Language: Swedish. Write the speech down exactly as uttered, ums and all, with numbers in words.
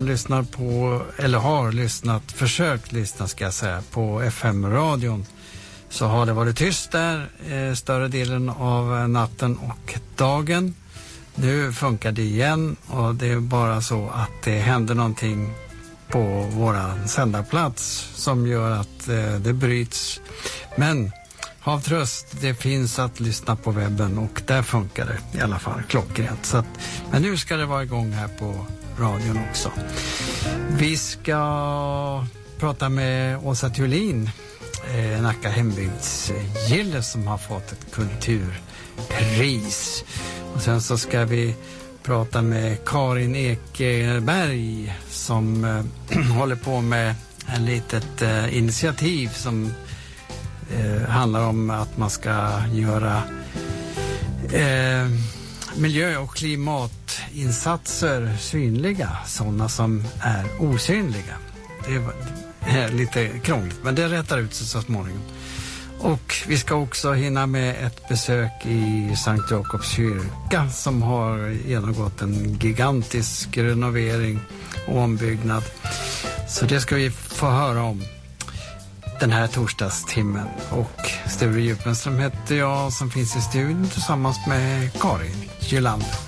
Lyssnar på, eller har lyssnat, försökt lyssna ska jag säga, på F M-radion, så har det varit tyst där eh, större delen av natten och dagen. Nu funkar det igen och det är bara så att det händer någonting på våran sändarplats som gör att eh, det bryts. Men hav tröst, det finns att lyssna på webben och där funkar det i alla fall klockrent. Så att, men nu ska det vara igång här på radion också. Vi ska prata med Åsa Thulin, eh, Nacka hembygdsgille som har fått ett kulturpris. Och sen så ska vi prata med Karin Ekeberg som eh, håller på med en litet eh, initiativ som eh, handlar om att man ska göra eh, miljö- och klimatinsatser synliga, sådana som är osynliga. Det är lite krångligt, men det rättar ut sig så småningom. Och vi ska också hinna med ett besök i Sankt Jakobs kyrka som har genomgått en gigantisk renovering och ombyggnad. Så det ska vi få höra om den här torsdagstimmen. Och Sture Djupenström heter jag som finns i studion tillsammans med Karin Gylander.